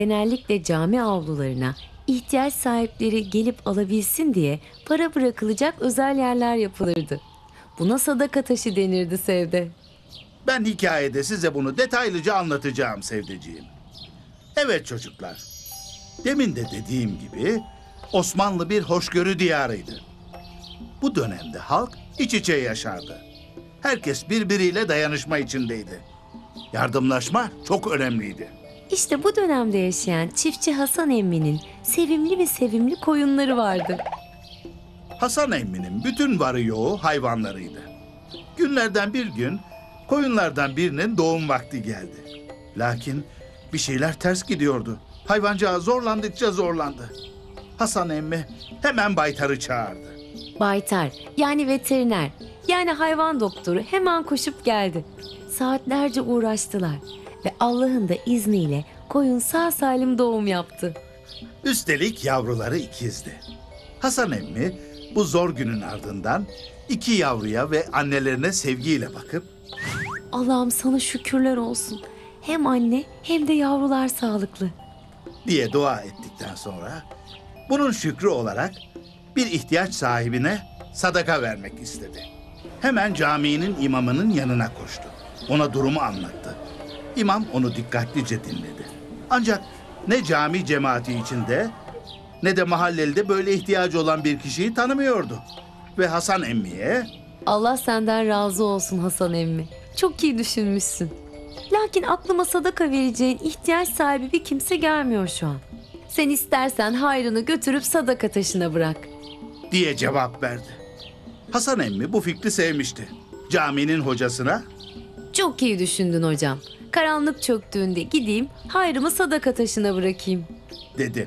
Genellikle cami avlularına ihtiyaç sahipleri gelip alabilsin diye para bırakılacak özel yerler yapılırdı. Buna sadaka taşı denirdi Sevde. Ben hikayede size bunu detaylıca anlatacağım Sevdeciğim. Evet çocuklar, demin de dediğim gibi Osmanlı bir hoşgörü diyarıydı. Bu dönemde halk iç içe yaşardı. Herkes birbiriyle dayanışma içindeydi. Yardımlaşma çok önemliydi. İşte bu dönemde yaşayan çiftçi Hasan Emmi'nin sevimli koyunları vardı. Hasan emminin bütün varı yoğu hayvanlarıydı. Günlerden bir gün koyunlardan birinin doğum vakti geldi. Lakin bir şeyler ters gidiyordu. Hayvancağız zorlandıkça zorlandı. Hasan emmi hemen baytarı çağırdı. Baytar yani veteriner yani hayvan doktoru hemen koşup geldi. Saatlerce uğraştılar ve Allah'ın da izniyle koyun sağ salim doğum yaptı. Üstelik yavruları ikizdi. Hasan emmi bu zor günün ardından iki yavruya ve annelerine sevgiyle bakıp Allah'ım sana şükürler olsun. Hem anne hem de yavrular sağlıklı. diye dua ettikten sonra bunun şükrü olarak bir ihtiyaç sahibine sadaka vermek istedi. Hemen caminin imamının yanına koştu. Ona durumu anlattı. İmam onu dikkatlice dinledi. Ancak ne cami cemaati içinde ne de mahallede böyle ihtiyacı olan bir kişiyi tanımıyordu. Ve Hasan emmiye Allah senden razı olsun Hasan emmi. Çok iyi düşünmüşsün. Lakin aklıma sadaka vereceğin ihtiyaç sahibi bir kimse gelmiyor şu an. Sen istersen hayrını götürüp sadaka taşına bırak. diye cevap verdi. Hasan emmi bu fikri sevmişti. Caminin hocasına Çok iyi düşündün hocam. Karanlık çöktüğünde gideyim hayrımı sadaka taşına bırakayım. dedi.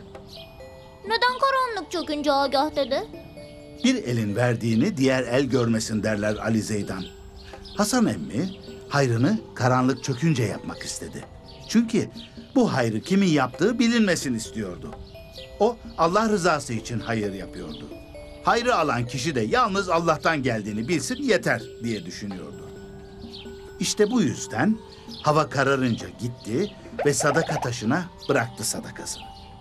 Neden karanlık çökünce Agah dedi? Bir elin verdiğini diğer el görmesin derler Ali Zeydan. Hasan emmi hayrını karanlık çökünce yapmak istedi. Çünkü bu hayrı kimin yaptığı bilinmesin istiyordu. O Allah rızası için hayır yapıyordu. Hayrı alan kişi de yalnız Allah'tan geldiğini bilsin yeter diye düşünüyordu. İşte bu yüzden hava kararınca gitti ve sadaka taşına bıraktı sadakasını.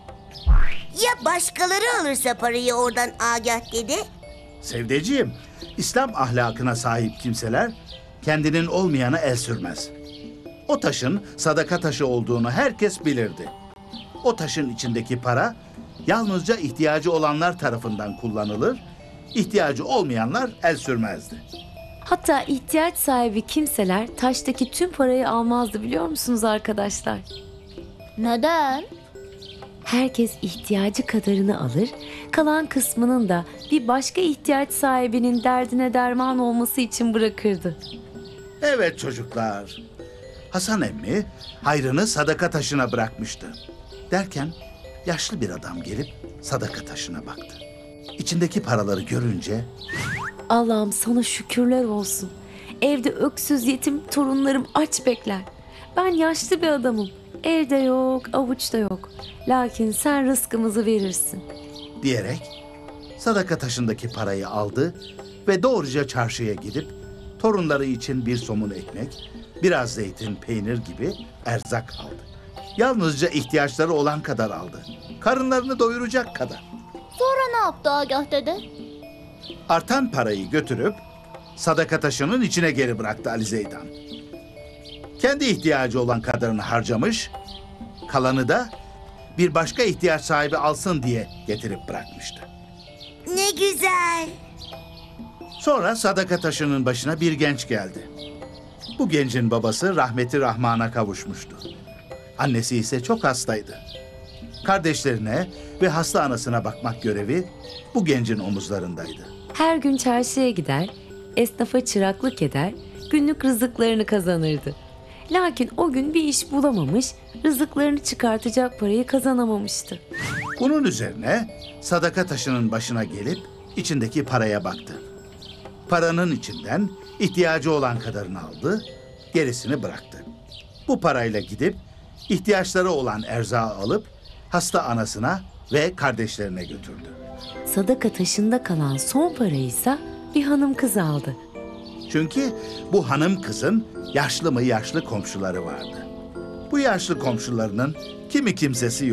Ya başkaları alırsa parayı oradan Agah dedi? Sevdeciğim, İslam ahlakına sahip kimseler kendinin olmayana el sürmez. O taşın sadaka taşı olduğunu herkes bilirdi. O taşın içindeki para yalnızca ihtiyacı olanlar tarafından kullanılır, ihtiyacı olmayanlar el sürmezdi. Hatta ihtiyaç sahibi kimseler taştaki tüm parayı almazdı biliyor musunuz arkadaşlar? Neden? Herkes ihtiyacı kadarını alır, kalan kısmının da bir başka ihtiyaç sahibinin derdine derman olması için bırakırdı. Evet çocuklar, Hasan emmi hayrını sadaka taşına bırakmıştı. Derken yaşlı bir adam gelip sadaka taşına baktı. İçindeki paraları görünce Allah'ım sana şükürler olsun. Evde öksüz yetim torunlarım aç bekler. Ben yaşlı bir adamım. Elde yok, avuçta yok. Lakin sen rızkımızı verirsin. diyerek sadaka taşındaki parayı aldı ve doğruca çarşıya gidip torunları için bir somun ekmek, biraz zeytin, peynir gibi erzak aldı. Yalnızca ihtiyaçları olan kadar aldı. Karınlarını doyuracak kadar. Sonra ne yaptı Agah dedi? Artan parayı götürüp sadaka taşının içine geri bıraktı Ali Zeydan. Kendi ihtiyacı olan kadarını harcamış, kalanı da bir başka ihtiyaç sahibi alsın diye getirip bırakmıştı. Ne güzel. Sonra sadaka taşının başına bir genç geldi. Bu gencin babası rahmeti Rahman'a kavuşmuştu. Annesi ise çok hastaydı. Kardeşlerine ve hasta anasına bakmak görevi bu gencin omuzlarındaydı. Her gün çarşıya gider, esnafa çıraklık eder, günlük rızıklarını kazanırdı. Lakin o gün bir iş bulamamış, rızıklarını çıkartacak parayı kazanamamıştı. Bunun üzerine sadaka taşının başına gelip içindeki paraya baktı. Paranın içinden ihtiyacı olan kadarını aldı, gerisini bıraktı. Bu parayla gidip ihtiyaçları olan erzağı alıp hasta anasına ve kardeşlerine götürdü. Sadaka taşında kalan son parayı ise bir hanım kız aldı. Çünkü bu hanım kızın yaşlı mı yaşlı komşuları vardı. Bu yaşlı komşularının kimi kimsesi